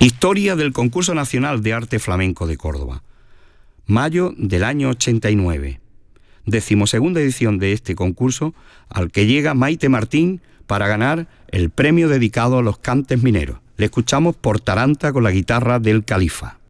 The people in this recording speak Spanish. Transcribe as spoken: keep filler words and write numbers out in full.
Historia del Concurso Nacional de Arte Flamenco de Córdoba. Mayo del año ochenta y nueve. Decimosegunda edición de este concurso, al que llega Maite Martín para ganar el premio dedicado a los cantes mineros. Le escuchamos por taranta con la guitarra del Califa.